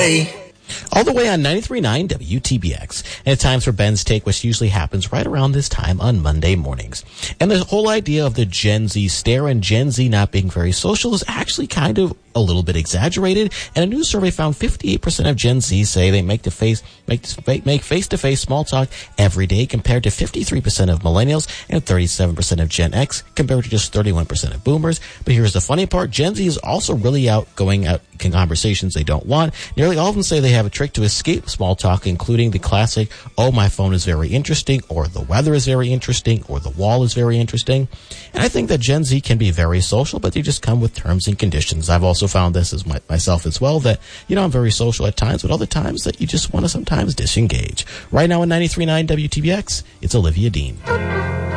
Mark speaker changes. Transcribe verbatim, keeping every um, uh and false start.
Speaker 1: way.
Speaker 2: All the way on ninety-three point nine W T B X. And it's time for Ben's Take, which usually happens right around this time on Monday mornings. And the whole idea of the Gen Z stare and Gen Z not being very social is actually kind of a little bit exaggerated. And a new survey found fifty-eight percent of Gen Z say they make to face make make face-to-face small talk every day, compared to fifty-three percent of millennials and thirty-seven percent of Gen X, compared to just thirty-one percent of boomers. But here's the funny part: Gen Z is also really out going out in conversations they don't want. Nearly all of them say they have a trick to escape small talk, including the classic, "Oh, my phone is very interesting," or "The weather is very interesting," or "The wall is very interesting." And I think that Gen Z can be very social, but they just come with terms and conditions. I've also found this as my, myself as well, that, you know, I'm very social at times, but other times that you just want to sometimes disengage. Right now on ninety-three point nine W T B X, it's Olivia Dean.